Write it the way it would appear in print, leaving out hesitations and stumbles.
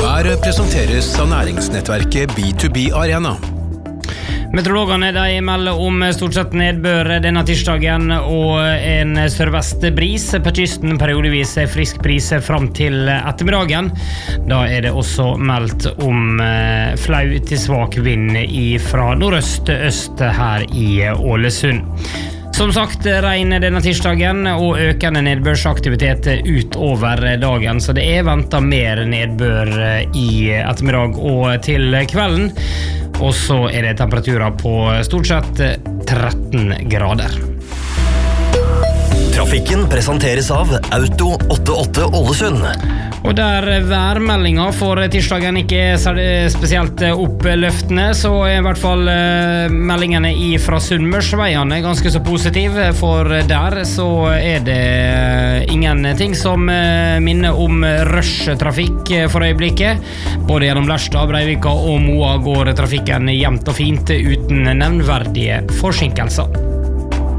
Været presenteres av næringsnettverket B2B Arena. Meteorologene de melder om stort sett nedbør denne tirsdagen og en sørvestbris på kysten, periodevis frisk bris fram til ettermiddagen. Da det også meldt om flau til svak vind fra nordøst-øst her i Ålesund. Som sagt, regn denne tirsdagen og økende nedbørsaktivitet utover dagen, så det ventet mer nedbør i ettermiddag og til kvelden. Og så det temperaturer på stort sett 13 grader. Trafikken presenteres av Auto 88 Ålesund. Og der værmeldingen for tirsdagen ikke spesielt oppløftende, så I hvert fall meldingene fra Sunnmørsveiene ganske så positive, for der så det ingenting som minner om rush-trafikk for øyeblikket. Både gjennom Lerstad, Breivika og Moa går trafikken jevnt og fint uten nevnverdige forsinkelser.